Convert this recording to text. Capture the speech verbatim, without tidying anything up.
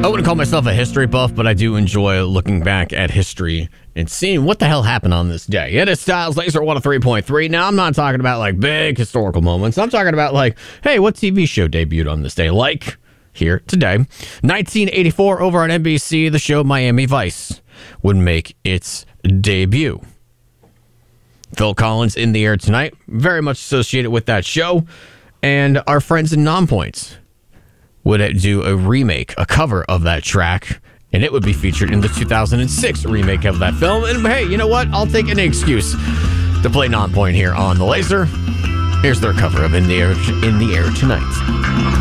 I wouldn't call myself a history buff, but I do enjoy looking back at history and seeing what the hell happened on this day. It is Styles Laser one oh three point three. Now, I'm not talking about like big historical moments. I'm talking about like, hey, what T V show debuted on this day? Like here today, nineteen eighty-four over on N B C, the show Miami Vice would make its debut. Phil Collins, In the Air Tonight, very much associated with that show. And our friends in Nonpoints would do a remake, a cover of that track, and it would be featured in the two thousand six remake of that film. And hey, you know what? I'll take any excuse to play Nonpoint here on The Laser. Here's their cover of In the Air, In the Air Tonight.